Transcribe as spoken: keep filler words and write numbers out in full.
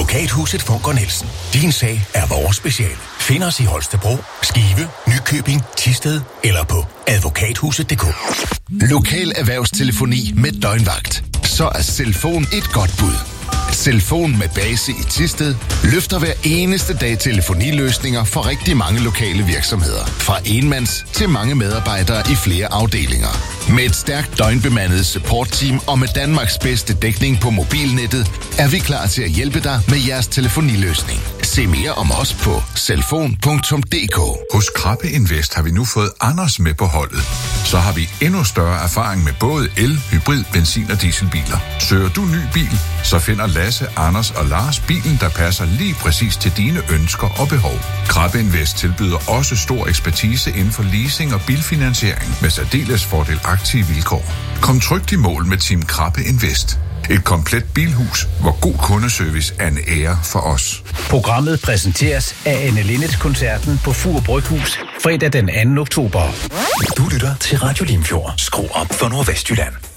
Advokathuset Funker Nielsen. Din sag er vores speciale. Find os i Holstebro, Skive, Nykøbing, Thisted eller på advokathuset punktum d k. Lokal erhvervstelefoni med døgnvagt. Så er Selfon et godt bud. Selfon med base i Thisted løfter hver eneste dag telefoniløsninger for rigtig mange lokale virksomheder. Fra enmands til mange medarbejdere i flere afdelinger. Med et stærkt døgnbemandet supportteam og med Danmarks bedste dækning på mobilnettet, er vi klar til at hjælpe dig med jeres telefoniløsning. Se mere om os på selfon punktum d k. Hos Krabbe Invest har vi nu fået Anders med på holdet. Så har vi endnu større erfaring med både el, hybrid, benzin og dieselbiler. Søger du ny bil, så finder Lasse, Anders og Lars bilen, der passer lige præcis til dine ønsker og behov. Krabbe Invest tilbyder også stor ekspertise inden for leasing og bilfinansiering med særdeles fordelagtige vilkår. Kom trygt i mål med Team Krabbe Invest. Et komplet bilhus, hvor god kundeservice er en ære for os. Programmet præsenteres af Anne Linnets koncerten på Fur Bryghus fredag den anden oktober. Du lytter til Radio Limfjord. Skru op for Nordvestjylland.